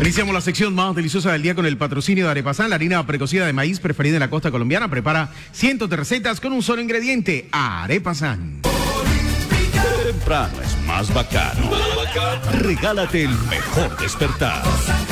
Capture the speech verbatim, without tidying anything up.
Iniciamos la sección más deliciosa del día con el patrocinio de Arepazán, la harina precocida de maíz preferida en la costa colombiana. Prepara cientos de recetas con un solo ingrediente, Arepazán. Temprano es más bacano. Regálate el mejor despertar.